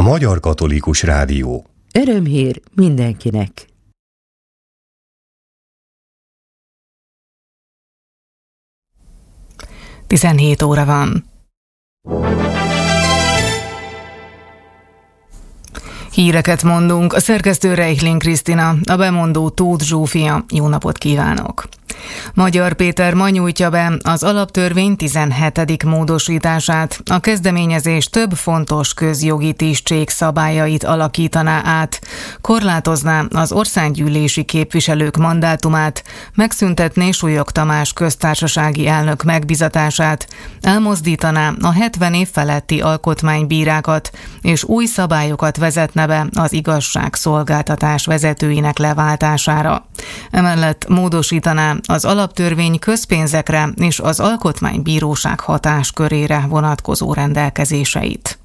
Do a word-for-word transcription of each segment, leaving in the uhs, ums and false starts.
Magyar Katolikus Rádió. Örömhír mindenkinek! tizenhét óra van. Híreket mondunk, a szerkesztő Reichling Krisztina, a bemondó Tóth Zsófia. Jó napot kívánok! Magyar Péter ma nyújtja be az alaptörvény tizenhetedik módosítását. A kezdeményezés több fontos közjogi tisztség szabályait alakítaná át, korlátozná az országgyűlési képviselők mandátumát, megszüntetné Súlyog Tamás köztársasági elnök megbizatását, elmozdítaná a hetven év feletti alkotmánybírákat, és új szabályokat vezetne be az igazságszolgáltatás vezetőinek leváltására. Emellett módosítaná az alaptörvény közpénzekre és az alkotmánybíróság hatáskörére vonatkozó rendelkezéseit.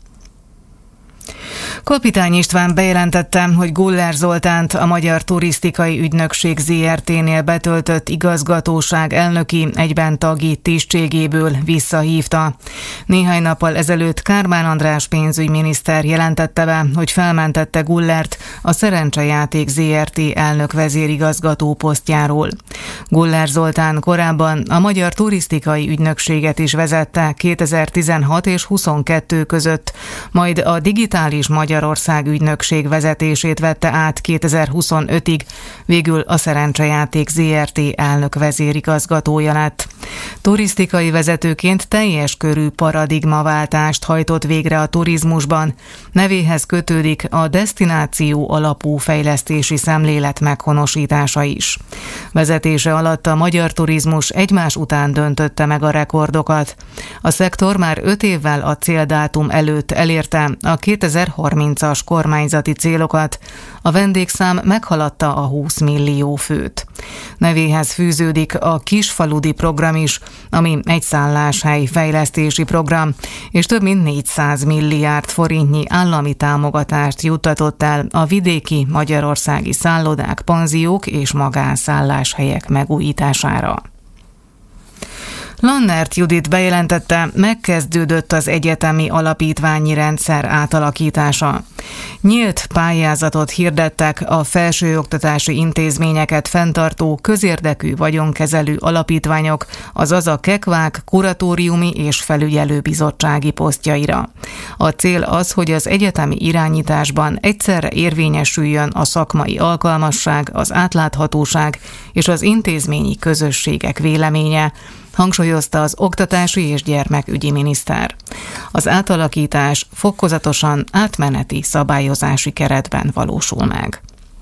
Kapitány István bejelentette, hogy Guller Zoltánt a Magyar Turisztikai Ügynökség zé er té-nél betöltött igazgatóság elnöki egyben tagi tisztségéből visszahívta. Néhány nappal ezelőtt Kármán András pénzügyminiszter jelentette be, hogy felmentette Gullert a Szerencsejáték zé er té elnök vezérigazgató posztjáról. Guller Zoltán korábban a Magyar Turisztikai Ügynökséget is vezette kétezer-tizenhat és huszonkettő között, majd a Digitális Magyarország ügynökség vezetését vette át kétezer-huszonötig, végül a Szerencsejáték zé er té elnök vezérigazgatója lett. Turisztikai vezetőként teljes körű paradigmaváltást hajtott végre a turizmusban. Nevéhez kötődik a desztináció alapú fejlesztési szemlélet meghonosítása is. Vezetése alatt a magyar turizmus egymás után döntötte meg a rekordokat. A szektor már öt évvel a céldátum előtt elérte a kétezer-harmincas kormányzati célokat, a vendégszám meghaladta a húsz millió főt. Nevéhez fűződik a Kisfaludi program is, ami egy szálláshely fejlesztési program, és több mint négyszáz milliárd forintnyi állami támogatást juttatott el a vidéki magyarországi szállodák, panziók és magánszálláshelyek megújítására. Lannert Judit bejelentette, megkezdődött az egyetemi alapítványi rendszer átalakítása. Nyílt pályázatot hirdettek a felsőoktatási intézményeket fenntartó közérdekű vagyonkezelő alapítványok, azaz a kekvák kuratóriumi és felügyelőbizottsági posztjaira. A cél az, hogy az egyetemi irányításban egyszerre érvényesüljön a szakmai alkalmasság, az átláthatóság és az intézményi közösségek véleménye, hangsúlyozta az oktatási és gyermekügyi miniszter. Az átalakítás fokozatosan átmeneti szabályozási keretben valósul meg.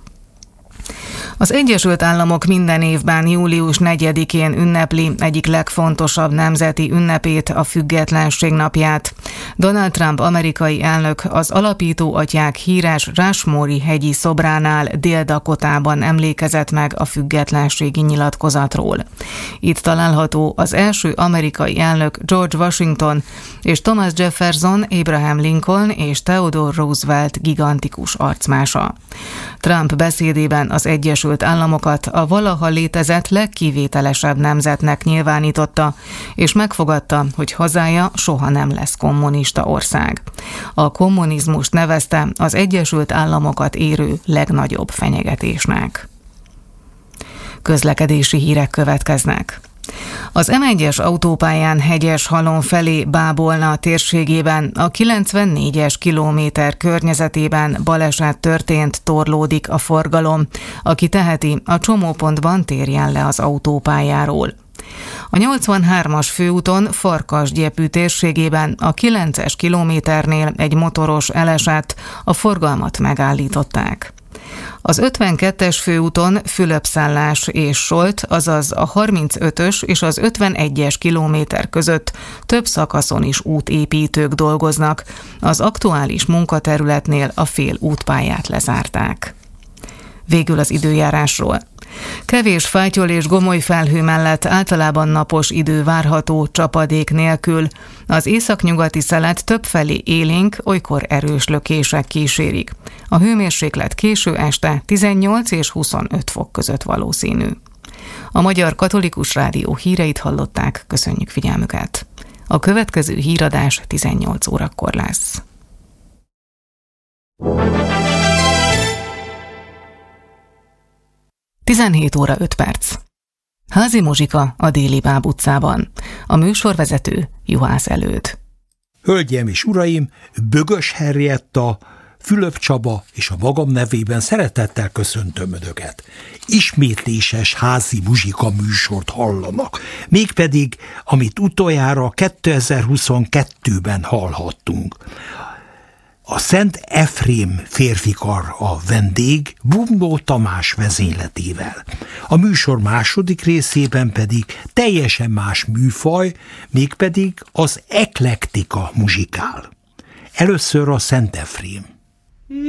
Az Egyesült Államok minden évben július negyedikén ünnepli egyik legfontosabb nemzeti ünnepét, a Függetlenség napját. Donald Trump amerikai elnök az alapító atyák híres Rushmore-i hegyi szobránál Dél-Dakotában emlékezett meg a függetlenségi nyilatkozatról. Itt található az első amerikai elnök George Washington és Thomas Jefferson, Abraham Lincoln és Theodore Roosevelt gigantikus arcmása. Trump beszédében az Egyesült Államokat a valaha létezett legkivételesebb nemzetnek nyilvánította, és megfogadta, hogy hazája soha nem lesz kommunista ország. A kommunizmust nevezte az Egyesült Államokat érő legnagyobb fenyegetésnek. Közlekedési hírek következnek. Az em egyes autópályán Hegyeshalom felé Bábolna térségében a kilencvennégyes kilométer környezetében baleset történt, torlódik a forgalom. Aki teheti, a csomópontban térjen le az autópályáról. A nyolcvanhármas főúton Farkasgyepű térségében a kilences kilométernél egy motoros elesett, a forgalmat megállították. Az ötvenkettes főúton Fülöpszállás és Solt, azaz a harmincötös és az ötvenegyes kilométer között több szakaszon is útépítők dolgoznak. Az aktuális munkaterületnél a fél útpályát lezárták. Végül az időjárásról. Kevés fátyol és gomoly felhő mellett általában napos idő várható, csapadék nélkül. Az északnyugati szelet többfelé élénk, olykor erős lökések kísérik. A hőmérséklet késő este tizennyolc és huszonöt fok között valószínű. A Magyar Katolikus Rádió híreit hallották, köszönjük figyelmüket. A következő híradás tizennyolc órakor lesz. tizenhét óra öt perc. Házi muzsika a Déli Báb utcában. A műsorvezető Juhász Előd. Hölgyeim és uraim, Bögös Henrietta, Fülöp Csaba és a magam nevében szeretettel köszöntöm Önöket. Ismétléses házi muzsika műsort hallanak, mégpedig, amit utoljára kétezer-huszonkettőben hallhattunk. A Szent Efrém férfikar a vendég Bumnó Tamás vezényletével. A műsor második részében pedig teljesen más műfaj, mégpedig az eklektika muzsikál. Először a Szent Efrém.